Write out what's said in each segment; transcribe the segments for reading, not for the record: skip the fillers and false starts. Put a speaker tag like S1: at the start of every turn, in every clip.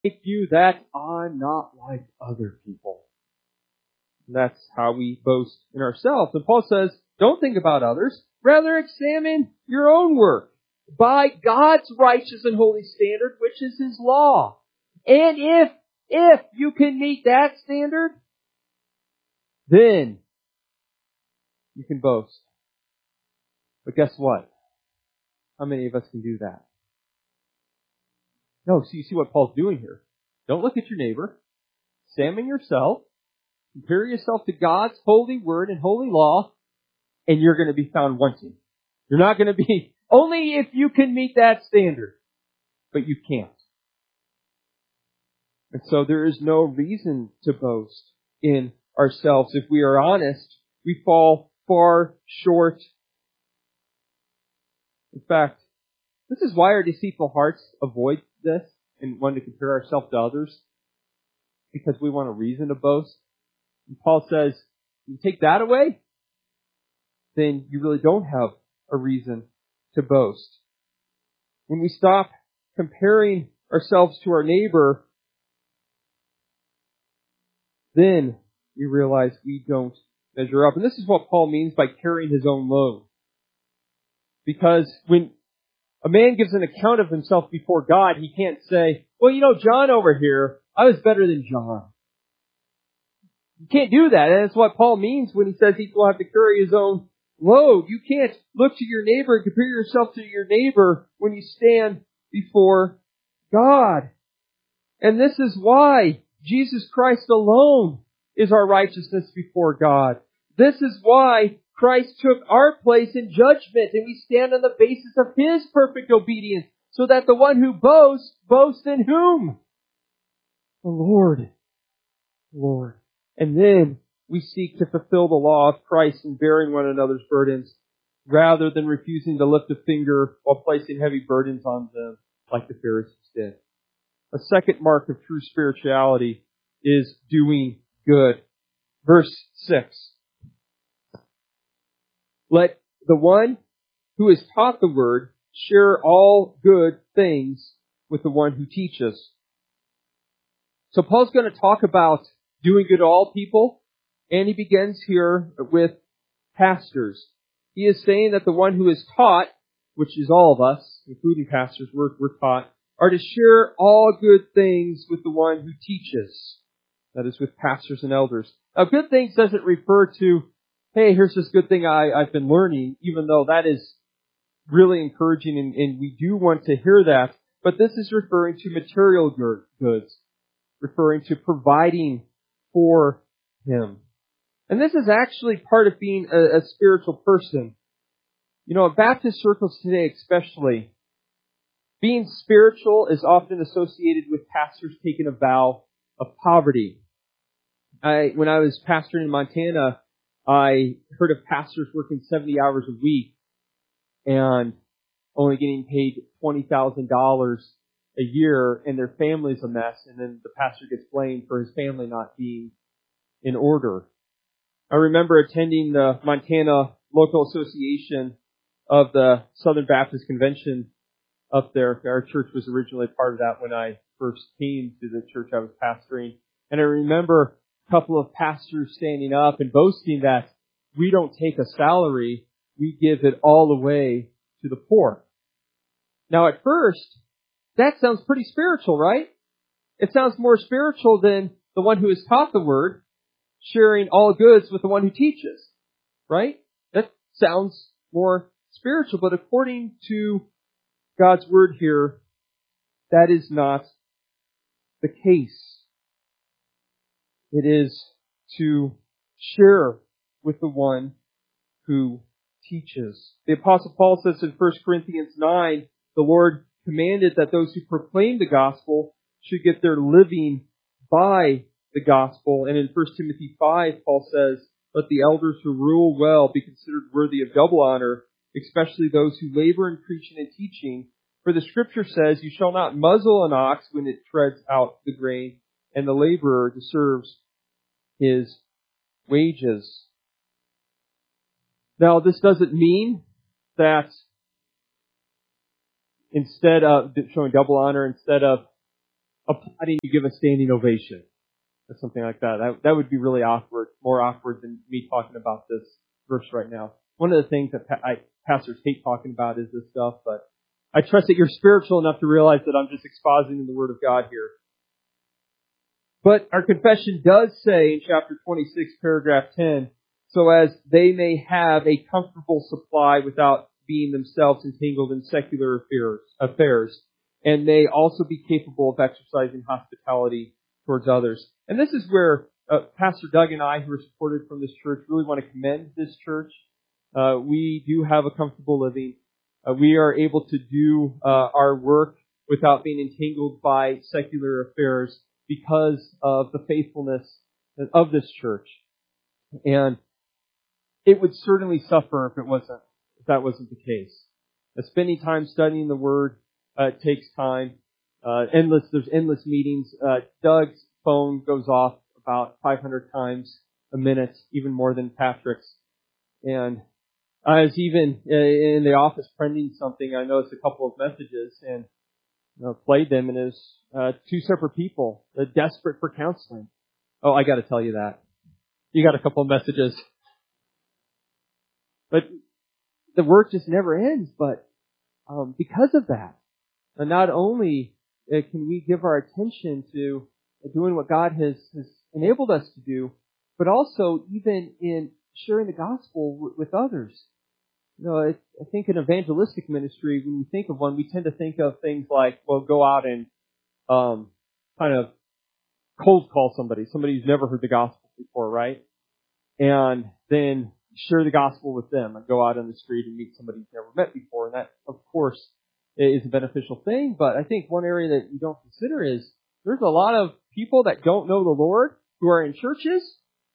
S1: you that I'm not like other people. And that's how we boast in ourselves. And Paul says, don't think about others. Rather examine your own work by God's righteous and holy standard, which is His law. And if you can meet that standard, then you can boast. But guess what? How many of us can do that? No, so you see what Paul's doing here. Don't look at your neighbor. Examine yourself. Compare yourself to God's holy word and holy law, and you're going to be found wanting. You're not going to be, only if you can meet that standard. But you can't. And so there is no reason to boast in ourselves. If we are honest, we fall far short. In fact, this is why our deceitful hearts avoid this and want to compare ourselves to others. Because we want a reason to boast. And Paul says, you take that away, then you really don't have a reason to boast. When we stop comparing ourselves to our neighbor, then we realize we don't measure up. And this is what Paul means by carrying his own load. Because when a man gives an account of himself before God, he can't say, well, John over here, I was better than John. You can't do that. And that's what Paul means when he says each will have to carry his own load. You can't look to your neighbor and compare yourself to your neighbor when you stand before God. And this is why Jesus Christ alone is our righteousness before God. This is why Christ took our place in judgment, and we stand on the basis of His perfect obedience, so that the one who boasts in whom? The Lord. Lord. And then we seek to fulfill the law of Christ in bearing one another's burdens, rather than refusing to lift a finger while placing heavy burdens on them, like the Pharisees did. A second mark of true spirituality is doing good. Verse 6. Let the one who is taught the word share all good things with the one who teaches. So Paul's going to talk about doing good to all people, and he begins here with pastors. He is saying that the one who is taught, which is all of us, including pastors, we're taught, are to share all good things with the one who teaches. That is, with pastors and elders. Now, good things doesn't refer to, hey, here's this good thing I've been learning, even though that is really encouraging and we do want to hear that. But this is referring to material goods, referring to providing for Him. And this is actually part of being a spiritual person. In Baptist circles today especially, being spiritual is often associated with pastors taking a vow of poverty. When I was pastoring in Montana, I heard of pastors working 70 hours a week and only getting paid $20,000 a year, and their family's a mess, and then the pastor gets blamed for his family not being in order. I remember attending the Montana Local Association of the Southern Baptist Convention up there. Our church was originally part of that when I first came to the church I was pastoring. And I remember a couple of pastors standing up and boasting that we don't take a salary, we give it all away to the poor. Now at first, that sounds pretty spiritual, right? It sounds more spiritual than the one who is taught the word, sharing all goods with the one who teaches, right? That sounds more spiritual, but according to God's word here, that is not the case. It is to share with the one who teaches. The Apostle Paul says in 1 Corinthians 9, the Lord commanded that those who proclaim the gospel should get their living by the gospel. And in 1 Timothy 5, Paul says, let the elders who rule well be considered worthy of double honor, especially those who labor in preaching and teaching. For the scripture says, you shall not muzzle an ox when it treads out the grain, and the laborer deserves his wages. Now, this doesn't mean that instead of showing double honor, instead of applauding, you give a standing ovation. Or something like that. That would be really awkward, more awkward than me talking about this verse right now. One of the things that pastors hate talking about is this stuff, but I trust that you're spiritual enough to realize that I'm just expositing the Word of God here. But our confession does say in chapter 26, paragraph 10, so as they may have a comfortable supply without being themselves entangled in secular affairs, and may also be capable of exercising hospitality towards others. And this is where Pastor Doug and I, who are supported from this church, really want to commend this church. We do have a comfortable living. We are able to do our work without being entangled by secular affairs because of the faithfulness of this church. And it would certainly suffer if that wasn't the case. Spending time studying the Word takes time. There's endless meetings. Doug's phone goes off about 500 times a minute, even more than Patrick's. And I was even in the office printing something. I noticed a couple of messages and played them, and it was two separate people desperate for counseling. Oh, I got to tell you that. You got a couple of messages. But the work just never ends. But because of that, not only can we give our attention to doing what God has enabled us to do, but also even in sharing the gospel with others. I think in evangelistic ministry, when we think of one, we tend to think of things like, well, go out and kind of cold call somebody who's never heard the gospel before, right? And then share the gospel with them and go out on the street and meet somebody you've never met before. And that, of course, is a beneficial thing. But I think one area that you don't consider is there's a lot of people that don't know the Lord who are in churches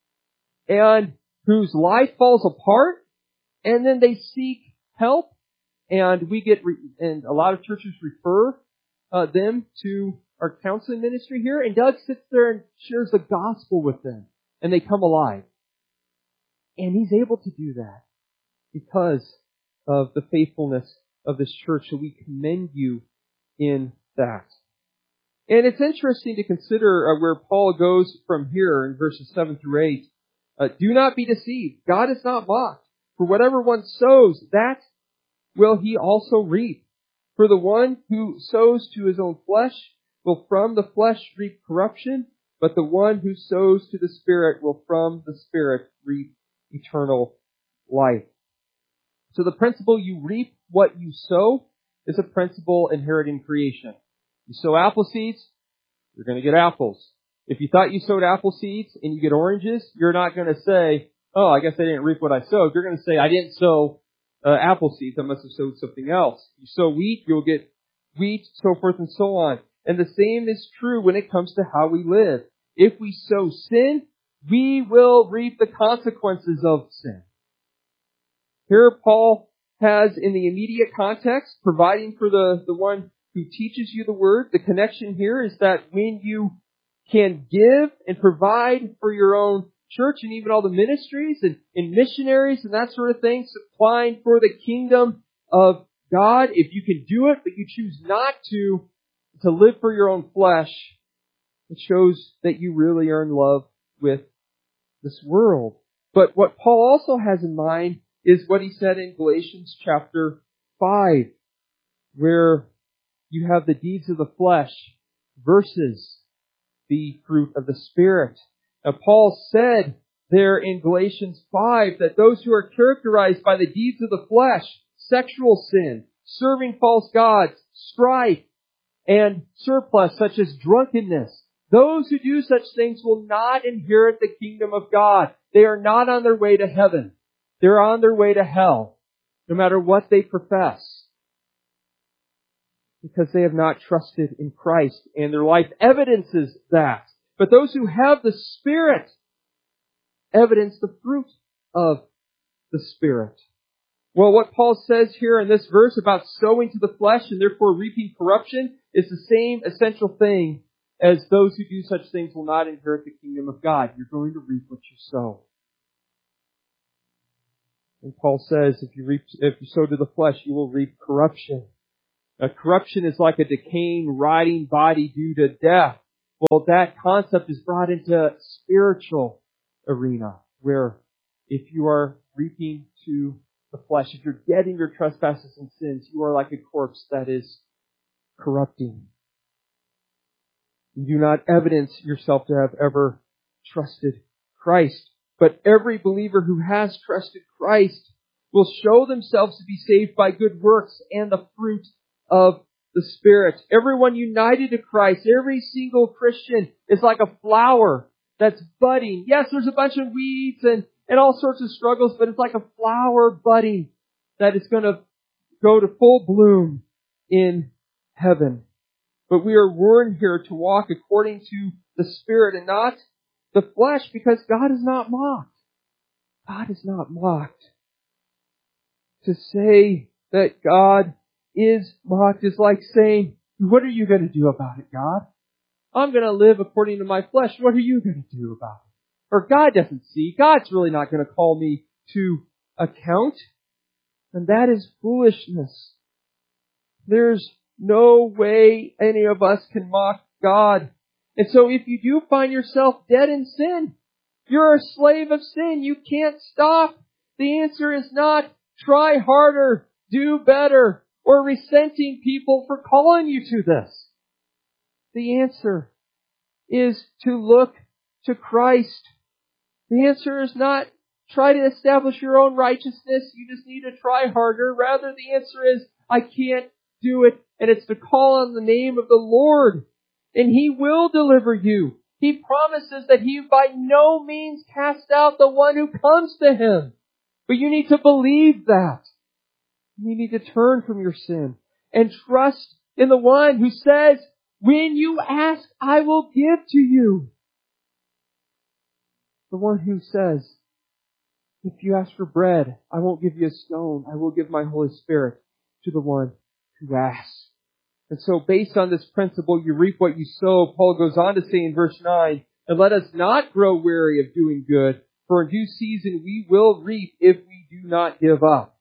S1: and whose life falls apart, and then they seek help, and and a lot of churches refer them to our counseling ministry here, and Doug sits there and shares the gospel with them, and they come alive. And he's able to do that because of the faithfulness of this church, so we commend you in that. And it's interesting to consider where Paul goes from here in verses 7 through 8. Do not be deceived. God is not mocked. For whatever one sows, that will he also reap. For the one who sows to his own flesh will from the flesh reap corruption, but the one who sows to the Spirit will from the Spirit reap eternal life. So the principle you reap what you sow is a principle inherent in creation. You sow apple seeds, you're going to get apples. If you thought you sowed apple seeds and you get oranges, you're not going to say, oh, I guess I didn't reap what I sowed. You're going to say, I didn't sow apple seeds. I must have sowed something else. You sow wheat, you'll get wheat, so forth and so on. And the same is true when it comes to how we live. If we sow sin, we will reap the consequences of sin. Here Paul has, in the immediate context, providing for the one who teaches you the Word. The connection here is that when you can give and provide for your own church and even all the ministries and missionaries and that sort of thing, supplying for the kingdom of God, if you can do it, but you choose not to live for your own flesh, it shows that you really are in love with this world. But what Paul also has in mind is what he said in Galatians chapter 5, where you have the deeds of the flesh versus the fruit of the Spirit. Now, Paul said there in Galatians 5 that those who are characterized by the deeds of the flesh, sexual sin, serving false gods, strife, and surplus such as drunkenness, those who do such things will not inherit the kingdom of God. They are not on their way to heaven. They're on their way to hell, no matter what they profess, because they have not trusted in Christ, and their life evidences that. But those who have the Spirit evidence the fruit of the Spirit. Well, what Paul says here in this verse about sowing to the flesh and therefore reaping corruption is the same essential thing as those who do such things will not inherit the kingdom of God. You're going to reap what you sow. And Paul says, if you sow to the flesh, you will reap corruption. Corruption is like a decaying, rotting body due to death. Well, that concept is brought into spiritual arena, where if you are reaping to the flesh, if you're dead in your trespasses and sins, you are like a corpse that is corrupting. You do not evidence yourself to have ever trusted Christ. But every believer who has trusted Christ will show themselves to be saved by good works and the fruit of the Spirit. Everyone united to Christ, every single Christian is like a flower that's budding. Yes, there's a bunch of weeds and all sorts of struggles, but it's like a flower budding that is going to go to full bloom in heaven. But we are warned here to walk according to the Spirit and not the flesh, because God is not mocked. God is not mocked. To say that God is mocked is like saying, what are you going to do about it, God? I'm going to live according to my flesh. What are you going to do about it? Or God doesn't see. God's really not going to call me to account. And that is foolishness. There's no way any of us can mock God. And so if you do find yourself dead in sin, you're a slave of sin. You can't stop. The answer is not try harder, do better, or resenting people for calling you to this. The answer is to look to Christ. The answer is not try to establish your own righteousness. You just need to try harder. Rather, the answer is, I can't do it. And it's to call on the name of the Lord. And He will deliver you. He promises that He by no means casts out the one who comes to Him. But you need to believe that. You need to turn from your sin and trust in the one who says, when you ask, I will give to you. The one who says, if you ask for bread, I won't give you a stone. I will give my Holy Spirit to the one who asks. And so based on this principle, you reap what you sow. Paul goes on to say in verse 9, and let us not grow weary of doing good, for in due season we will reap if we do not give up.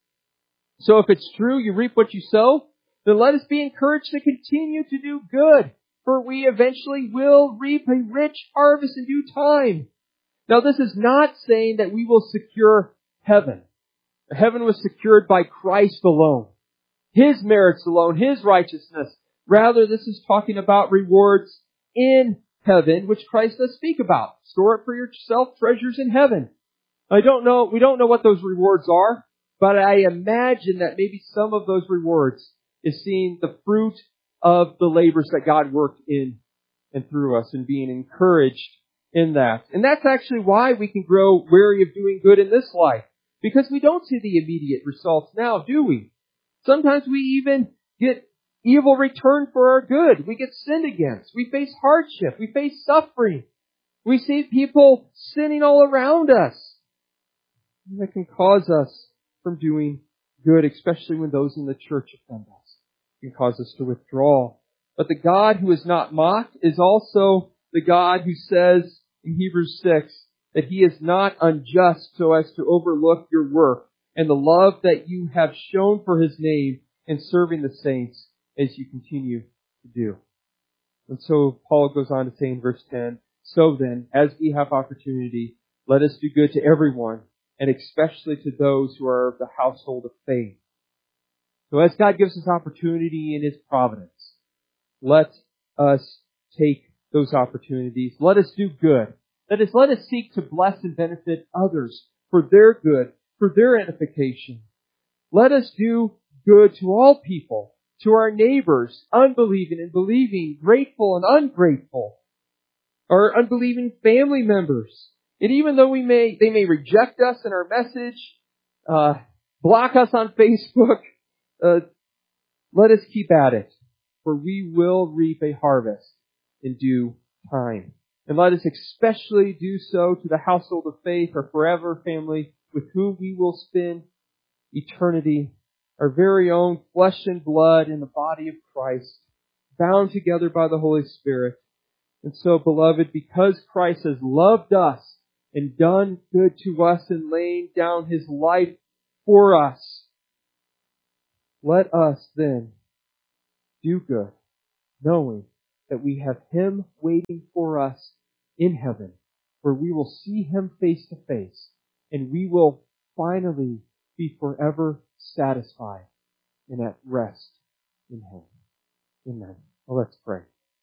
S1: So if it's true, you reap what you sow, then let us be encouraged to continue to do good, for we eventually will reap a rich harvest in due time. Now this is not saying that we will secure heaven. Heaven was secured by Christ alone. His merits alone, His righteousness. Rather, this is talking about rewards in heaven, which Christ does speak about. Store up for yourself treasures in heaven. We don't know what those rewards are, but I imagine that maybe some of those rewards is seeing the fruit of the labors that God worked in and through us and being encouraged in that. And that's actually why we can grow weary of doing good in this life. Because we don't see the immediate results now, do we? Sometimes we even get evil returned for our good. We get sinned against. We face hardship. We face suffering. We see people sinning all around us. And that can cause us from doing good, especially when those in the church offend us. It can cause us to withdraw. But the God who is not mocked is also the God who says in Hebrews 6 that He is not unjust so as to overlook your work and the love that you have shown for His name in serving the saints as you continue to do. And so Paul goes on to say in verse 10, so then, as we have opportunity, let us do good to everyone, and especially to those who are of the household of faith. So as God gives us opportunity in His providence, let us take those opportunities. Let us do good. That is, let us seek to bless and benefit others for their good, for their edification. Let us do good to all people, to our neighbors, unbelieving and believing, grateful and ungrateful, our unbelieving family members. And even though they may reject us in our message, block us on Facebook, let us keep at it, for we will reap a harvest in due time. And let us especially do so to the household of faith, our forever family, with whom we will spend eternity, our very own flesh and blood in the body of Christ, bound together by the Holy Spirit. And so, beloved, because Christ has loved us and done good to us and laying down His life for us, let us then do good, knowing that we have Him waiting for us in heaven, where we will see Him face to face, and we will finally be forever satisfied and at rest in Him. Amen. Well, let's pray.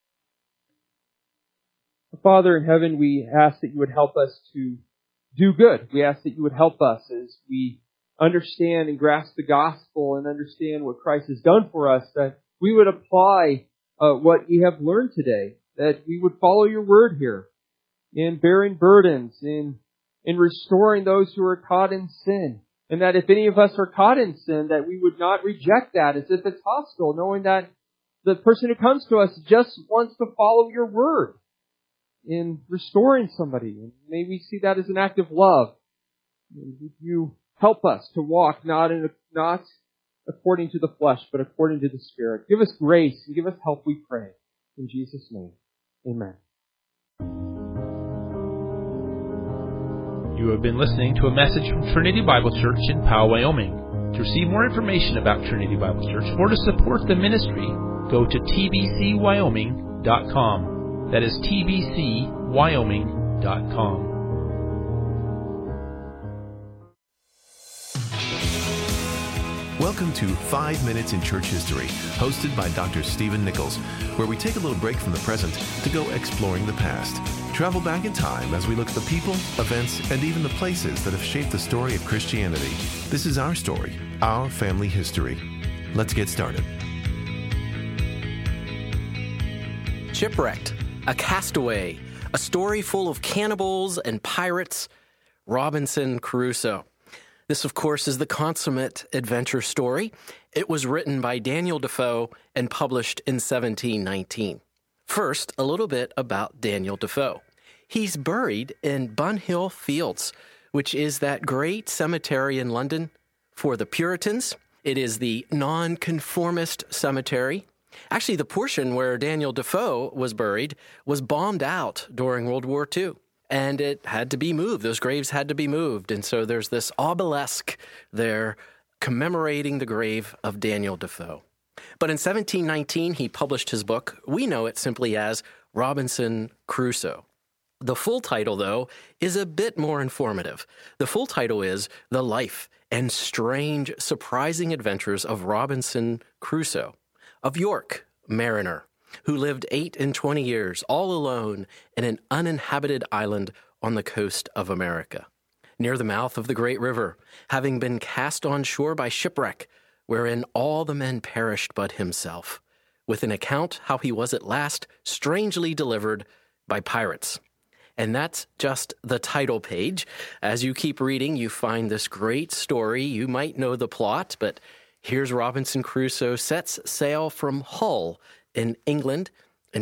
S1: Father in heaven, we ask that you would help us to do good. We ask that you would help us as we understand and grasp the gospel and understand what Christ has done for us, that we would apply what we have learned today, that we would follow your word here in bearing burdens, in restoring those who are caught in sin, and that if any of us are caught in sin, that we would not reject that as if it's hostile, knowing that the person who comes to us just wants to follow your word in restoring somebody. And may we see that as an act of love. And would you help us to walk not according to the flesh, but according to the Spirit. Give us grace and give us help, we pray. In Jesus' name, amen.
S2: You have been listening to a message from Trinity Bible Church in Powell, Wyoming. To receive more information about Trinity Bible Church or to support the ministry, go to tbcwyoming.com. That is tbcwyoming.com.
S3: Welcome to 5 Minutes in Church History, hosted by Dr. Stephen Nichols, where we take a little break from the present to go exploring the past. Travel back in time as we look at the people, events, and even the places that have shaped the story of Christianity. This is our story, our family history. Let's get started.
S4: Shipwrecked, a castaway, a story full of cannibals and pirates, Robinson Crusoe. This, of course, is the consummate adventure story. It was written by Daniel Defoe and published in 1719. First, a little bit about Daniel Defoe. He's buried in Bunhill Fields, which is that great cemetery in London for the Puritans. It is the nonconformist cemetery. Actually, the portion where Daniel Defoe was buried was bombed out during World War II, and it had to be moved. Those graves had to be moved, and so there's this obelisk there commemorating the grave of Daniel Defoe. But in 1719, he published his book. We know it simply as Robinson Crusoe. The full title, though, is a bit more informative. The full title is The Life and Strange, Surprising Adventures of Robinson Crusoe, of York, mariner, who lived 28 years all alone in an uninhabited island on the coast of America, near the mouth of the great river, having been cast on shore by shipwreck, wherein all the men perished but himself, with an account how he was at last strangely delivered by pirates. And that's just the title page. As you keep reading, you find this great story. You might know the plot, but here's Robinson Crusoe sets sail from Hull in England in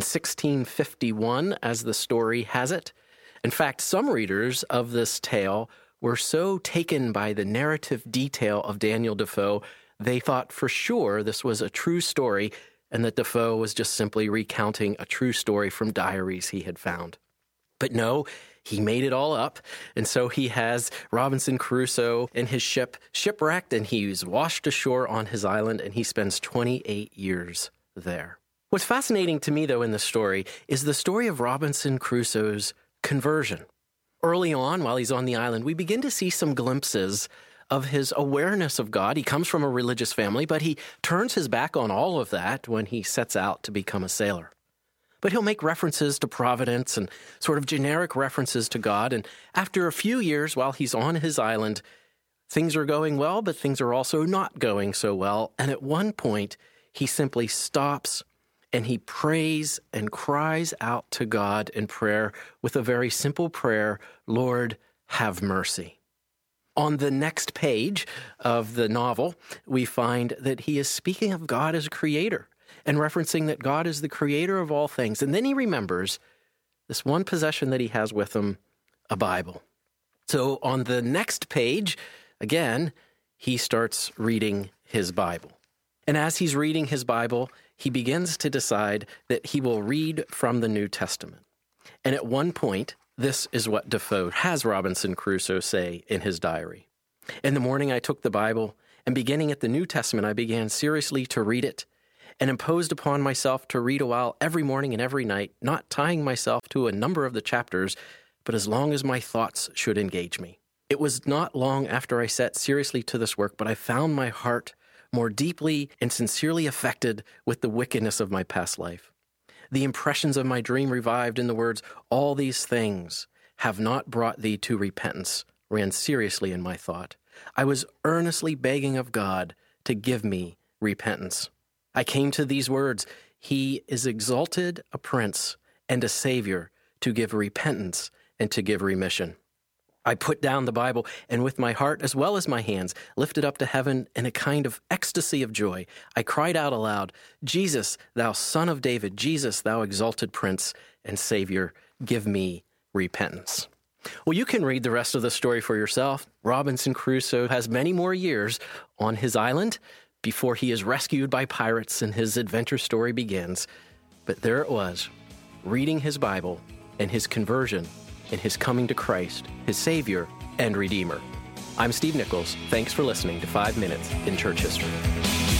S4: 1651, as the story has it. In fact, some readers of this tale were so taken by the narrative detail of Daniel Defoe, they thought for sure this was a true story and that Defoe was just simply recounting a true story from diaries he had found. But no, he made it all up, and so he has Robinson Crusoe in his ship shipwrecked, and he's washed ashore on his island, and he spends 28 years there. What's fascinating to me, though, in this story is the story of Robinson Crusoe's conversion. Early on, while he's on the island, we begin to see some glimpses of his awareness of God. He comes from a religious family, but he turns his back on all of that when he sets out to become a sailor. But he'll make references to providence and sort of generic references to God. And after a few years, while he's on his island, things are going well, but things are also not going so well. And at one point, he simply stops and he prays and cries out to God in prayer with a very simple prayer, Lord, have mercy. On the next page of the novel, we find that he is speaking of God as a creator and referencing that God is the creator of all things. And then he remembers this one possession that he has with him, a Bible. So on the next page, again, he starts reading his Bible. And as he's reading his Bible, he begins to decide that he will read from the New Testament. And at one point, this is what Defoe has Robinson Crusoe say in his diary. In the morning, I took the Bible, and beginning at the New Testament, I began seriously to read it. and imposed upon myself to read a while every morning and every night, not tying myself to a number of the chapters, but as long as my thoughts should engage me. It was not long after I set seriously to this work, but I found my heart more deeply and sincerely affected with the wickedness of my past life. The impressions of my dream revived, in the words, "All these things have not brought thee to repentance," ran seriously in my thought. I was earnestly begging of God to give me repentance. I came to these words, "He is exalted a prince and a savior to give repentance and to give remission." I put down the Bible, and with my heart as well as my hands lifted up to heaven in a kind of ecstasy of joy, I cried out aloud, "Jesus, thou Son of David, Jesus, thou exalted Prince and Savior, give me repentance." Well, you can read the rest of the story for yourself. Robinson Crusoe has many more years on his island before he is rescued by pirates and his adventure story begins. But there it was, reading his Bible and his conversion and his coming to Christ, his Savior and Redeemer. I'm Steve Nichols. Thanks for listening to 5 Minutes in Church History.